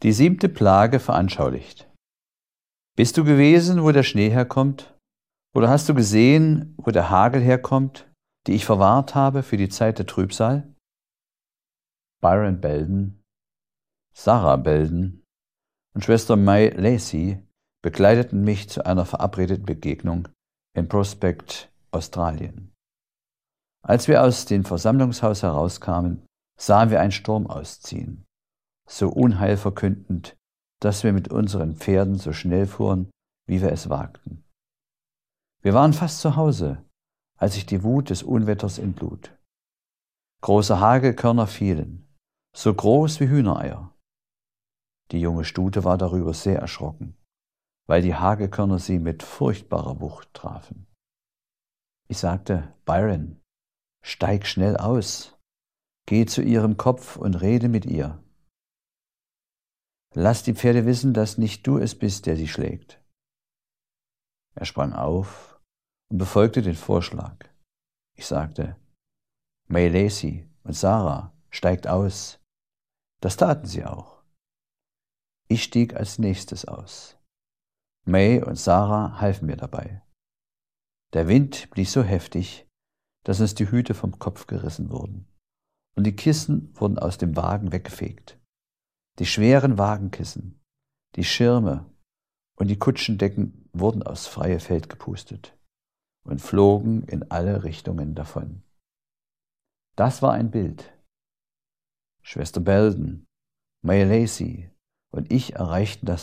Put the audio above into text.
Die 7. Plage veranschaulicht. Bist du gewesen, wo der Schnee herkommt? Oder hast du gesehen, wo der Hagel herkommt, die ich verwahrt habe für die Zeit der Trübsal? Byron Belden, Sarah Belden und Schwester May Lacey begleiteten mich zu einer verabredeten Begegnung in Prospect, Australien. Als wir aus dem Versammlungshaus herauskamen, sahen wir einen Sturm ausziehen, so unheilverkündend, dass wir mit unseren Pferden so schnell fuhren, wie wir es wagten. Wir waren fast zu Hause, als sich die Wut des Unwetters entlud. Große Hagelkörner fielen, so groß wie Hühnereier. Die junge Stute war darüber sehr erschrocken, weil die Hagelkörner sie mit furchtbarer Wucht trafen. Ich sagte, Byron, steig schnell aus, geh zu ihrem Kopf und rede mit ihr. Lass die Pferde wissen, dass nicht du es bist, der sie schlägt. Er sprang auf und befolgte den Vorschlag. Ich sagte, May Lacey und Sarah, steigt aus. Das taten sie auch. Ich stieg als nächstes aus. May und Sarah halfen mir dabei. Der Wind blies so heftig, dass uns die Hüte vom Kopf gerissen wurden, und die Kissen wurden aus dem Wagen weggefegt. Die schweren Wagenkissen, die Schirme und die Kutschendecken wurden aufs freie Feld gepustet und flogen in alle Richtungen davon. Das war ein Bild. Schwester Belden, May Lacey und ich erreichten das